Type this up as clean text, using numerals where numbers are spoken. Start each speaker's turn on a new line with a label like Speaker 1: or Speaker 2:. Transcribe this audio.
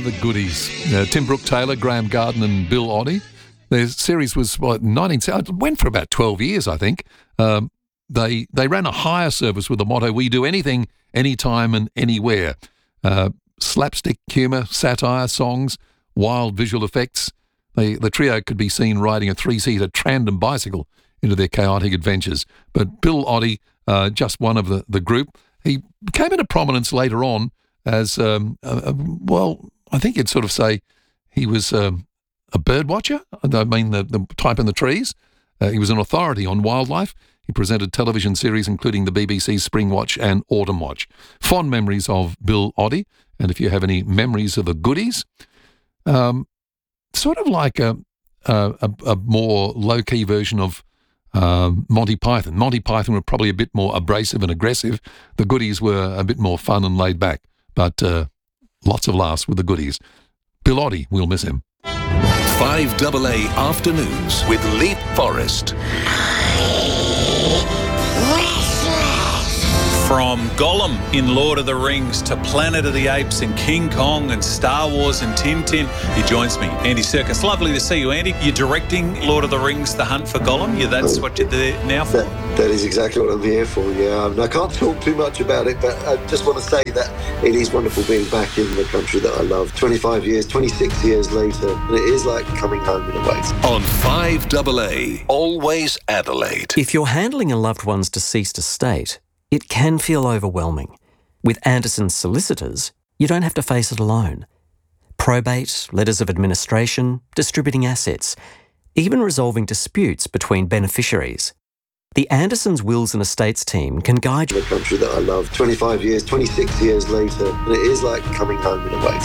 Speaker 1: the Goodies. Tim Brooke-Taylor, Graham Garden and Bill Oddie. Their series was, it went for about 12 years, I think. They ran a hire service with the motto, "We do anything, anytime and anywhere." Slapstick humour, satire, songs, wild visual effects. The trio could be seen riding a three-seater tandem bicycle into their chaotic adventures. But Bill Oddie, just one of the group, he came into prominence later on as, I think you'd sort of say he was a bird watcher. I mean, the type in the trees. He was an authority on wildlife. He presented television series including the BBC's Spring Watch and Autumn Watch. Fond memories of Bill Oddie, and if you have any memories of the Goodies, sort of like a more low-key version of Monty Python. Monty Python were probably a bit more abrasive and aggressive. The Goodies were a bit more fun and laid back, but lots of laughs with the Goodies. Bill Oddie, we'll miss him.
Speaker 2: 5AA Afternoons with Leap Forrest.
Speaker 3: From Gollum in Lord of the Rings to Planet of the Apes and King Kong and Star Wars and Tintin, he joins me, Andy Serkis. Lovely to see you, Andy. You're directing Lord of the Rings, The Hunt for Gollum. That's what you're there now for?
Speaker 4: That is exactly what I'm here for, yeah. I can't talk too much about it, but I just want to say that it is wonderful being back in the country that I love. 25 years, 26 years later, and it is like coming home in a way.
Speaker 2: On 5AA, always Adelaide.
Speaker 5: If you're handling a loved one's deceased estate, it can feel overwhelming. With Anderson's solicitors, you don't have to face it alone. Probate, letters of administration, distributing assets, even resolving disputes between beneficiaries. The Andersons Wills and Estates team can guide you.
Speaker 4: The country that I love. 25 years, 26 years later, and it is like coming home in a way.